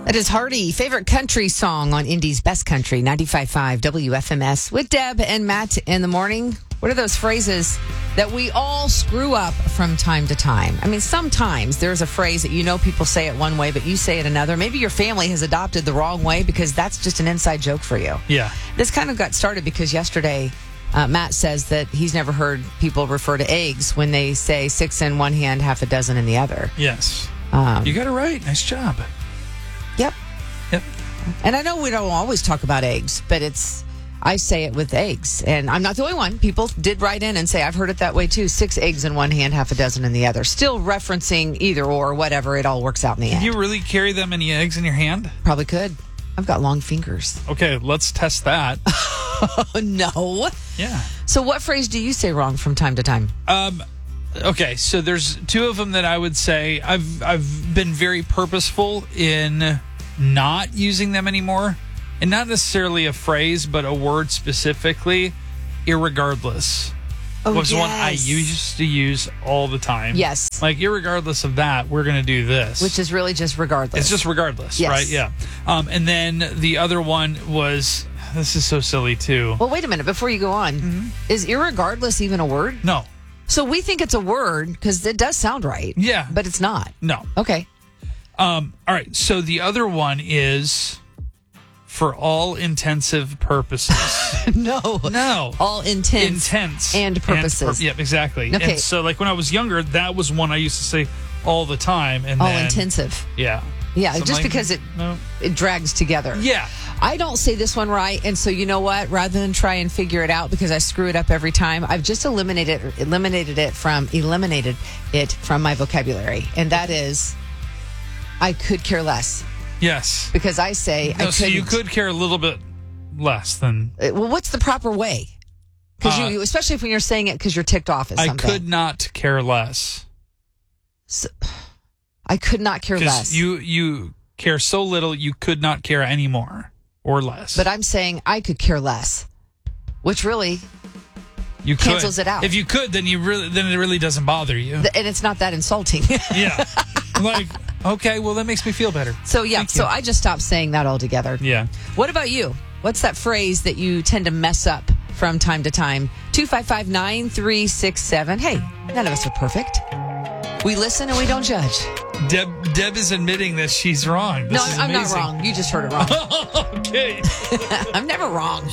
That is Hardy, favorite country song on Indy's Best Country, 95.5 WFMS with Deb and Matt in the morning. What are those phrases that we all screw up from time to time? I mean, sometimes there's a phrase that you know people say it one way, but you say it another. Maybe your family has adopted the wrong way because that's just an inside joke for you. Yeah. This kind of got started because yesterday Matt says that he's never heard people refer to eggs when they say 6 in one hand, half a dozen in the other. Yes. You got it right. Nice job. Yep. Yep. And I know we don't always talk about eggs, but I say it with eggs. And I'm not the only one. People did write in and say, I've heard it that way too. 6 eggs in one hand, half a dozen in the other. Still referencing either or whatever. It all works out in the end. Can you really carry that many eggs in your hand? Probably could. I've got long fingers. Okay, let's test that. Oh, no. Yeah. So what phrase do you say wrong from time to time? Okay, so there's 2 of them that I would say I've been very purposeful in not using them anymore. And not necessarily a phrase, but a word specifically. Irregardless was one I used to use all the time. Yes. Like, irregardless of that, we're going to do this. Which is really just regardless. It's just regardless, Yes. right? Yeah. And then the other one was, this is so silly too. Well, wait a minute. Before you go on, is irregardless even a word? No. So we think it's a word because it does sound right. Yeah. But it's not. No. Okay. All right. So the other one is for all intensive purposes. No. All intents and purposes. Yep, exactly. Okay. And so, like, when I was younger, that was one I used to say all the time. And all then, intensive. Yeah. Yeah, So I'm just like, because it drags together. Yeah. I don't say this one right, and so you know what? Rather than try and figure it out because I screw it up every time, I've just eliminated it from my vocabulary, and that is, I could care less. Yes. Because I say I couldn't. So you could care a little bit less than. Well, what's the proper way? Because you, especially when you're saying it because you're ticked off at something. I could not care less. So, I could not care less. You care so little, you could not care any more or less. But I'm saying I could care less, which really you cancels it out. If you could, then it really doesn't bother you. And it's not that insulting. Yeah. Like, okay, well, that makes me feel better. So, yeah, Thank so you. I just stopped saying that altogether. Yeah. What about you? What's that phrase that you tend to mess up from time to time? 255-9367. Hey, none of us are perfect. We listen and we don't judge. Deb is admitting that she's wrong. This is I'm not amazing. wrong. You just heard it wrong. Okay. I'm never wrong.